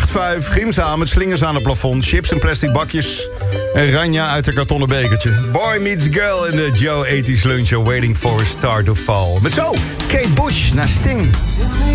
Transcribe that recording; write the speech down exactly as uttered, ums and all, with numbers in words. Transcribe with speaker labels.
Speaker 1: acht vijf, Gimza met slingers aan het plafond, chips en plastic bakjes en Ranja uit een kartonnen bekertje. Boy meets girl in de Joe tachtig lunch, waiting for a star to fall. Met zo, Kate Bush naar Sting.